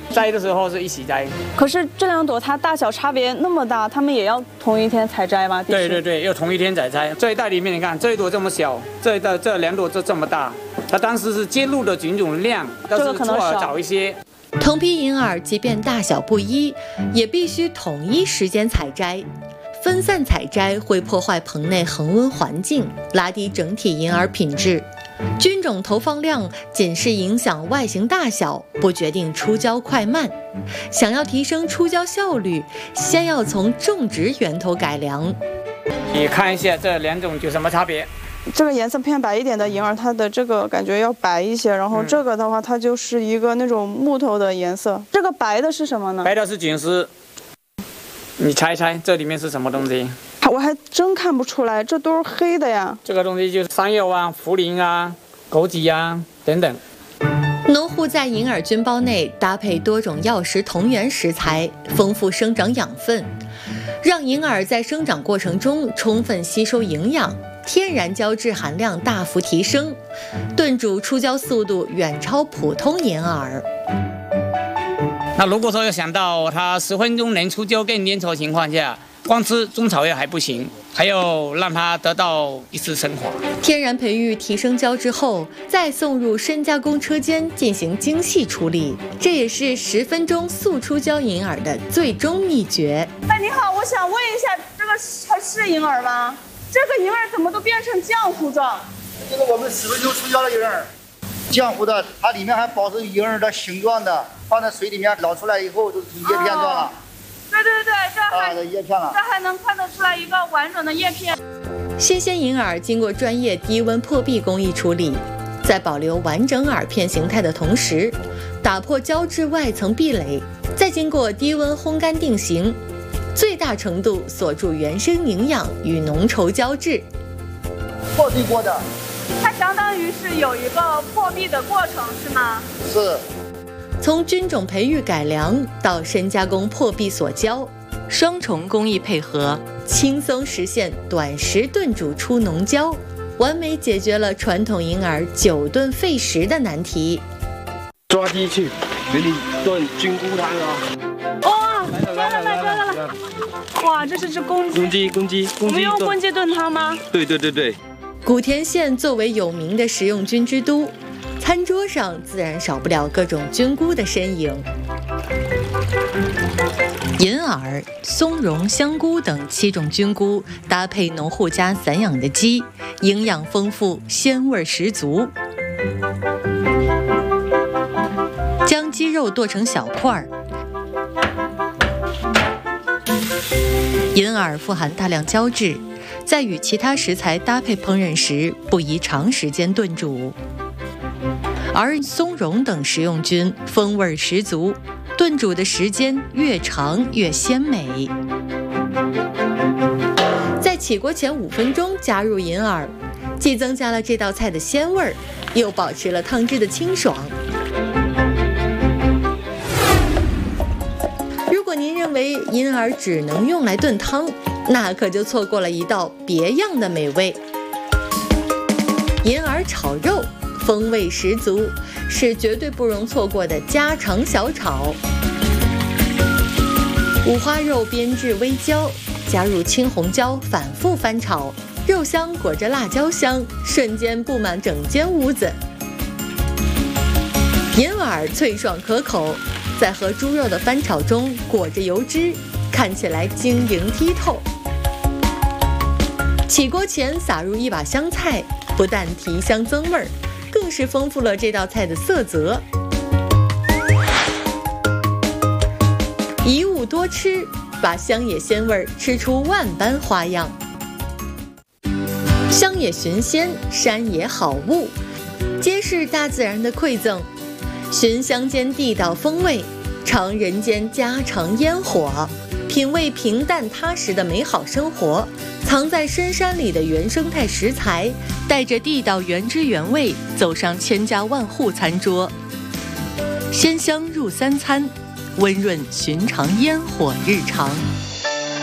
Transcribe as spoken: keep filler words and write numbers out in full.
摘的时候是一起摘。 可是这两朵它大小差别那么大，它们也要同一天采摘吗？ 对对对，要同一天采摘。这一袋里面你看，这一朵这么小，这一袋这两朵这这么大，它当时是接入的菌种量，但是错了少一些。 同批银耳即便大小不一，也必须统一时间采摘。分散采摘会破坏棚内恒温环境，拉低整体银耳品质。菌种投放量仅是影响外形大小，不决定出胶快慢。想要提升出胶效率，先要从种植源头改良。 你看一下这两种有什么差别？ 这个颜色偏白一点的银耳，它的这个感觉要白一些，然后这个的话，它就是一个那种木头的颜色。这个白的是什么呢？ 白的是菌丝。你猜一猜，这里面是什么东西？ 我还真看不出来，这都是黑的呀。 这个东西就是山药啊、茯苓啊、枸杞啊等等。 农户在银耳菌包内搭配多种药食同源食材，丰富生长养分，让银耳在生长过程中充分吸收营养，天然胶质含量大幅提升，炖煮出胶速度远超普通银耳。 那如果说要想到它十分钟能出胶更粘稠情况下，光吃中草药还不行，还要让它得到一次升华。 天然培育提升胶之后，再送入深加工车间进行精细处理，这也是十分钟速出胶银耳的最终秘诀。 哎，你好，我想问一下，这个它是银耳吗？这个银耳怎么都变成浆糊状？ 这个我们十分钟出胶的银耳，浆糊的，它里面还保持银耳的形状的，放在水里面捞出来以后都叶片状了。哦， 对对对，这还、 啊、这叶片了， 这还能看得出来一个完整的叶片。 新鲜银耳经过专业低温破壁工艺处理，在保留完整耳片形态的同时，打破胶质外层壁垒，再经过低温烘干定型，最大程度锁住原生营养与浓稠胶质。 破壁过的， 它相当于是有一个破壁的过程，是吗？ 是。 从菌种培育改良到深加工破壁锁胶，双重工艺配合，轻松实现短时炖煮出浓胶，完美解决了传统银耳久炖费时的难题。 抓鸡去给你炖菌菇汤啊！ 哇，抓了来抓了来！哇，这是只公鸡， 公鸡公鸡公鸡。 我们用公鸡炖汤吗？ 对对对对。 古田县作为有名的食用菌之都，餐桌上自然少不了各种菌菇的身影。银耳、松茸、香菇等七种菌菇搭配农户家散养的鸡，营养丰富，鲜味十足。将鸡肉剁成小块儿。银耳富含大量胶质，在与其他食材搭配烹饪时，不宜长时间炖煮。而松茸等食用菌风味十足，炖煮的时间越长越鲜美。在起锅前五分钟加入银耳，既增加了这道菜的鲜味，又保持了汤汁的清爽。如果您认为银耳只能用来炖汤，那可就错过了一道别样的美味。银耳炒肉风味十足，是绝对不容错过的家常小炒。五花肉煸至微焦，加入青红椒，反复翻炒，肉香裹着辣椒香，瞬间布满整间屋子。银耳脆爽可口，在和猪肉的翻炒中裹着油脂，看起来晶莹剔透。起锅前撒入一把香菜，不但提香增味儿，更是丰富了这道菜的色泽。一物多吃，把乡野鲜味吃出万般花样。乡野寻鲜，山野好物，皆是大自然的馈赠。寻乡间地道风味，尝人间家常烟火，品味平淡踏实的美好生活。藏在深山里的原生态食材，带着地道原汁原味走上千家万户餐桌。鲜香入三餐，温润寻常烟火日常。